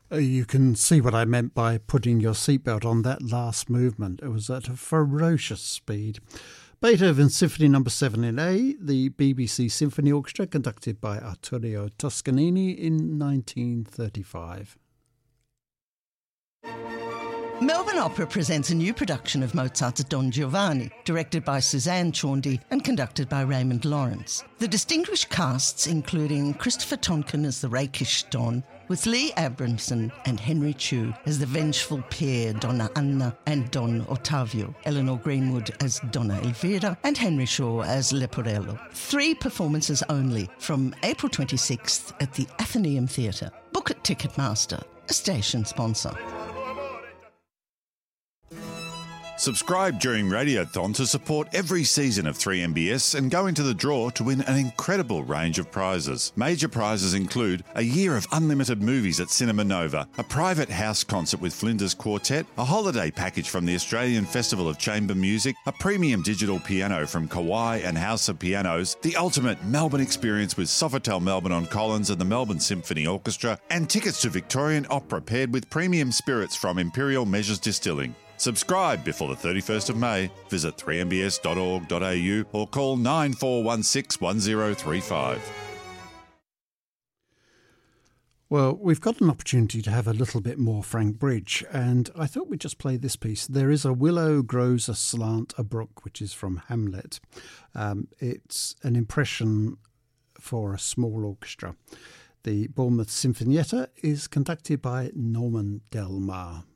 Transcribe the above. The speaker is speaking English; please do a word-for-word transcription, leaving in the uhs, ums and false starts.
Uh, You can see what I meant by putting your seatbelt on that last movement. It was at a ferocious speed. Beethoven Symphony Number seven in A, the B B C Symphony Orchestra, conducted by Arturo Toscanini in nineteen thirty-five. Melbourne Opera presents a new production of Mozart's Don Giovanni, directed by Suzanne Chaundy and conducted by Raymond Lawrence. The distinguished casts including Christopher Tonkin as the rakish Don, with Lee Abramson and Henry Chu as the vengeful pair Donna Anna and Don Ottavio, Eleanor Greenwood as Donna Elvira, and Henry Shaw as Leporello. Three performances only from April twenty-sixth at the Athenaeum Theatre. Book at Ticketmaster, a station sponsor. Subscribe during Radiothon to support every season of three M B S and go into the draw to win an incredible range of prizes. Major prizes include a year of unlimited movies at Cinema Nova, a private house concert with Flinders Quartet, a holiday package from the Australian Festival of Chamber Music, a premium digital piano from Kawai and House of Pianos, the ultimate Melbourne experience with Sofitel Melbourne on Collins and the Melbourne Symphony Orchestra, and tickets to Victorian Opera paired with premium spirits from Imperial Measures Distilling. Subscribe before the thirty-first of May. Visit three m b s dot org dot a u or call nine four one six one zero three five. Well, we've got an opportunity to have a little bit more Frank Bridge, and I thought we'd just play this piece. There is a willow grows aslant a brook, which is from Hamlet. Um, it's an impression for a small orchestra. The Bournemouth Sinfonietta is conducted by Norman Del Mar.